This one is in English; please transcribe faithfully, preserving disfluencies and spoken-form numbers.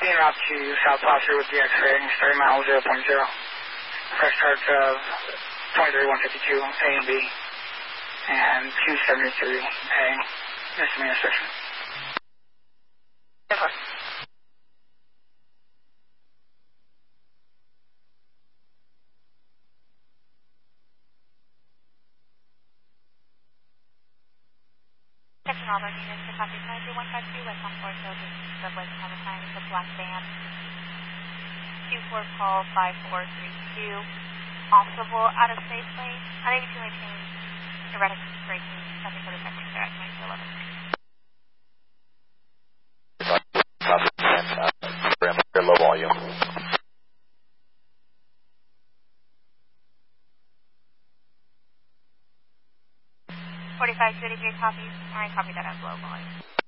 En route to South Placer with the X-ray, starting mile zero point zero. Fresh charts of twenty-three one fifty-two A and B, and two seventy-three A, misdemeanor section. Yes, sir. Section all of our units to copy twenty-three one fifty-two West on four Hill, subway common time with the black van. two four call five four three two. Possible out of space lane. Unable to maintain erratic braking. Traffic for the second clear at twenty-two eleven. Copy and uh, low volume. forty-five thirty-three copies. Alright, copy that as low volume.